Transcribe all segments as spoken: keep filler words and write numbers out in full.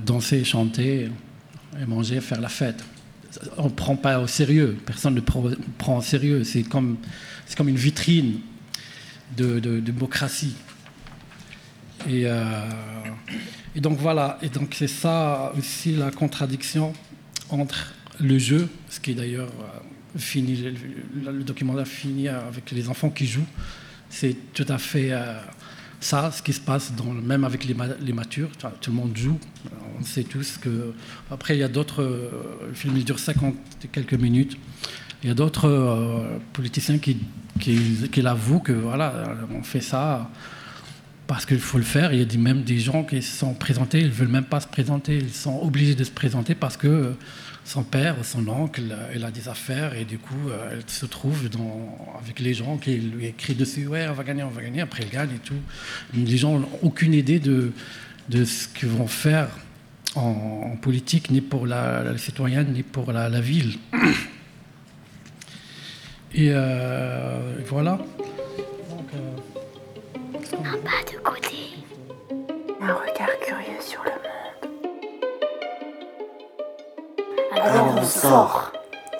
danser, chanter, et manger, faire la fête. On ne prend pas au sérieux, personne ne prend, prend au sérieux. C'est comme, c'est comme une vitrine de, de, de démocratie. Et, euh, et donc voilà, et donc c'est ça aussi la contradiction entre le jeu, ce qui est d'ailleurs euh, fini, le, le documentaire finit avec les enfants qui jouent. C'est tout à fait euh, ça, ce qui se passe, dans, même avec les, les matures. Tout le monde joue. On sait tous que. Après, il y a d'autres. Euh, le film il dure cinquante et quelques minutes. Il y a d'autres euh, politiciens qui, qui, qui l'avouent que voilà, on fait ça parce qu'il faut le faire. Il y a même des gens qui se sont présentés, ils ne veulent même pas se présenter. Ils sont obligés de se présenter parce que son père ou son oncle, il a des affaires et du coup, elle se trouve dans, avec les gens qui lui écrivent dessus « Ouais, on va gagner, on va gagner », après elle gagne et tout. Les gens n'ont aucune idée de, de ce qu'ils vont faire en, en politique, ni pour la, la citoyenne, ni pour la, la ville. Et euh, voilà. Donc, euh, un pas de côté, un regard curieux sur le monde. Alors on sort.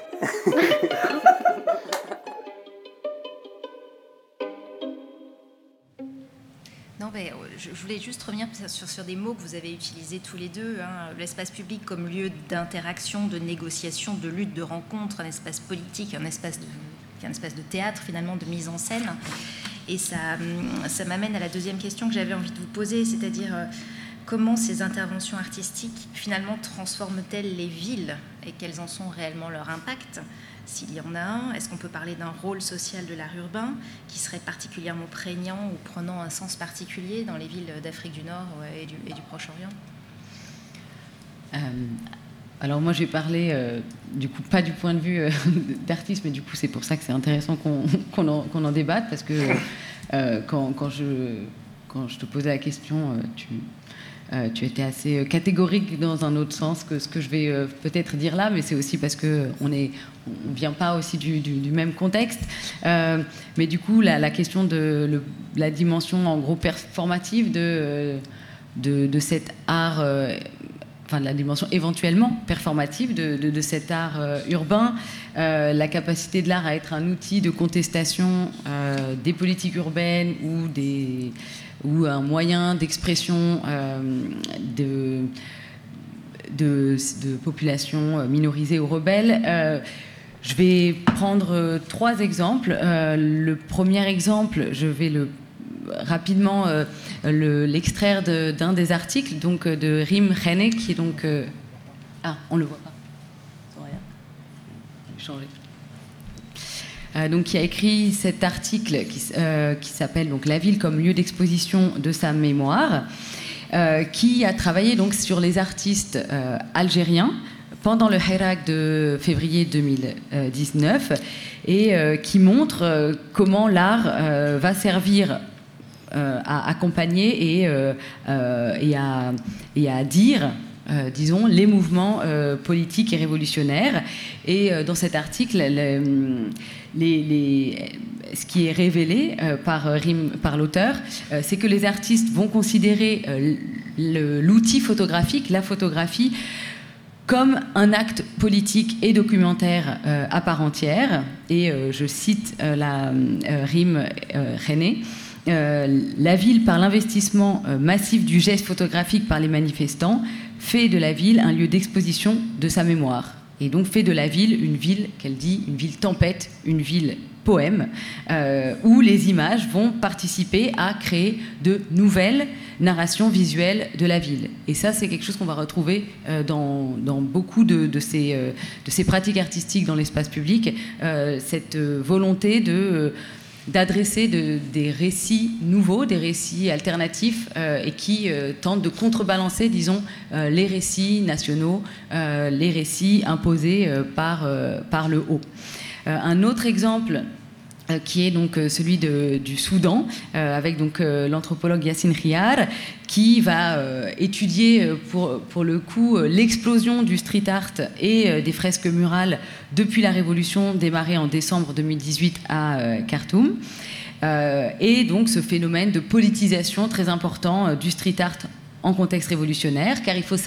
Non, mais je voulais juste revenir sur, sur des mots que vous avez utilisés tous les deux. Hein. L'espace public comme lieu d'interaction, de négociation, de lutte, de rencontre, un espace politique, un espace de, un espace de théâtre, finalement, de mise en scène. Et ça, ça m'amène à la deuxième question que j'avais envie de vous poser, c'est-à-dire euh, comment ces interventions artistiques, finalement, transforment-elles les villes et quels en sont réellement leurs impacts, s'il y en a un. Est-ce qu'on peut parler d'un rôle social de l'art urbain qui serait particulièrement prégnant ou prenant un sens particulier dans les villes d'Afrique du Nord et du, et du Proche-Orient ? euh, Alors moi, j'ai parlé, euh, du coup, pas du point de vue euh, d'artiste, mais du coup, c'est pour ça que c'est intéressant qu'on, qu'on, en, qu'on en débatte, parce que euh, quand, quand, je, quand je te posais la question, euh, tu... Euh, tu étais assez catégorique dans un autre sens que ce que je vais euh, peut-être dire là, mais c'est aussi parce qu'on ne vient pas aussi du, du, du même contexte. Euh, mais du coup, la, la question de le, la dimension en gros performative de, de, de cet art, euh, enfin de la dimension éventuellement performative de, de, de cet art euh, urbain, euh, la capacité de l'art à être un outil de contestation euh, des politiques urbaines ou des... ou un moyen d'expression euh, de, de, de populations minorisées ou rebelles. Euh, je vais prendre trois exemples. Euh, le premier exemple, je vais le, rapidement euh, le, l'extraire de, d'un des articles, donc de Rim Khene, qui est donc... Euh, ah, on le voit pas. Sans rien. Je vais changer. Euh, donc, qui a écrit cet article qui, euh, qui s'appelle donc, « La ville comme lieu d'exposition de sa mémoire euh, », qui a travaillé donc, sur les artistes euh, algériens pendant le Hirak de février deux mille dix-neuf et euh, qui montre euh, comment l'art euh, va servir euh, à accompagner et, euh, euh, et, à, et à dire Euh, disons, les mouvements euh, politiques et révolutionnaires. Et euh, dans cet article, les, les, les, ce qui est révélé euh, par, Rim, par l'auteur, euh, c'est que les artistes vont considérer euh, le, l'outil photographique, la photographie, comme un acte politique et documentaire euh, à part entière. Et euh, je cite euh, la euh, Rim euh, Khene. Euh, la ville, par l'investissement euh, massif du geste photographique par les manifestants, fait de la ville un lieu d'exposition de sa mémoire. Et donc fait de la ville une ville, qu'elle dit, une ville tempête, une ville poème, euh, où les images vont participer à créer de nouvelles narrations visuelles de la ville. Et ça, c'est quelque chose qu'on va retrouver euh, dans, dans beaucoup de, de, ces, euh, de ces pratiques artistiques dans l'espace public, euh, cette euh, volonté de... Euh, d'adresser de, des récits nouveaux, des récits alternatifs euh, et qui euh, tentent de contrebalancer, disons, euh, les récits nationaux, euh, les récits imposés euh, par, euh, par le haut. Euh, un autre exemple euh, qui est donc euh, celui de, du Soudan, euh, avec donc euh, l'anthropologue Yassine Riyar, qui va euh, étudier euh, pour, pour le coup euh, l'explosion du street art et euh, des fresques murales depuis la révolution démarrée en décembre deux mille dix-huit à euh, Khartoum. Euh, et donc ce phénomène de politisation très important euh, du street art en contexte révolutionnaire, car il faut